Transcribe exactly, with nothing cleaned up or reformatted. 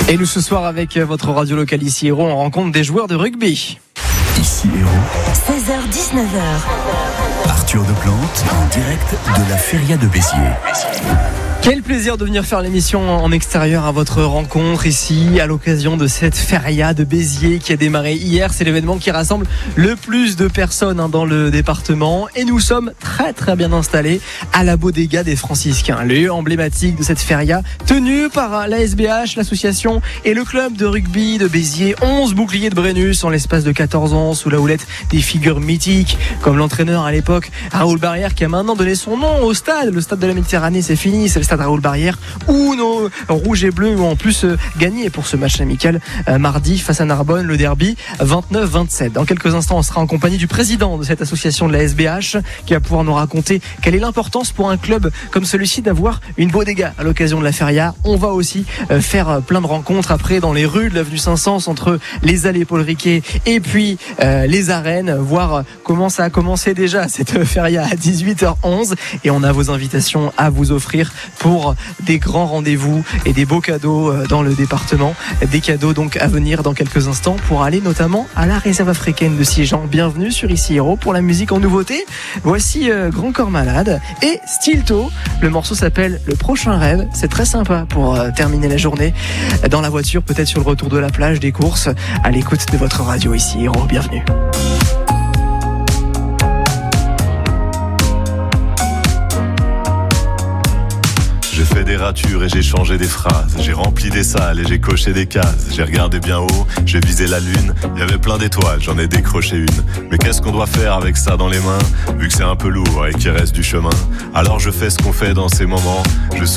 Et nous ce soir avec votre radio locale ici Héros, on rencontre des joueurs de rugby. Ici Héros. seize heures dix-neuf heures. Arthur de Plante en direct de la Feria de Béziers. Quel plaisir de venir faire l'émission en extérieur à votre rencontre ici à l'occasion de cette feria de Béziers qui a démarré hier. C'est l'événement qui rassemble le plus de personnes hein, dans le département et nous sommes très très bien installés à la Bodega des Franciscains, le lieu emblématique de cette feria tenue par la S B H, l'association et le club de rugby de Béziers. onze boucliers de Brennus en l'espace de quatorze ans sous la houlette des figures mythiques comme l'entraîneur à l'époque Raoul Barrière qui a maintenant donné son nom au stade. Le stade de la Méditerranée, c'est fini, c'est le stade Raoul Barrière où nos rouges et bleus ont en plus euh, gagné pour ce match amical euh, mardi face à Narbonne, le derby vingt-neuf vingt-sept. Dans quelques instants, on sera en compagnie du président de cette association de la S B H qui va pouvoir nous raconter quelle est l'importance pour un club comme celui-ci d'avoir une bodega à l'occasion de la feria. On va aussi euh, faire plein de rencontres après dans les rues de l'avenue Saint-Saëns entre les allées Paul Riquet et puis euh, les arènes, voir comment ça a commencé déjà cette feria à dix-huit heures onze et on a vos invitations à vous offrir pour des grands rendez-vous et des beaux cadeaux dans le département. Des cadeaux donc à venir dans quelques instants pour aller notamment à la réserve africaine de Sigean. Bienvenue sur Ici Héros pour la musique en nouveauté. Voici euh, Grand Corps Malade et Stilto. Le morceau s'appelle Le Prochain Rêve. C'est très sympa pour euh, terminer la journée dans la voiture, peut-être sur le retour de la plage, des courses, à l'écoute de votre radio Ici Héros. Bienvenue. J'ai fait des ratures et j'ai changé des phrases. J'ai rempli des salles et j'ai coché des cases. J'ai regardé bien haut, j'ai visé la lune. Il y avait plein d'étoiles, j'en ai décroché une. Mais qu'est-ce qu'on doit faire avec ça dans les mains, vu que c'est un peu lourd et qu'il reste du chemin? Alors je fais ce qu'on fait dans ces moments. Je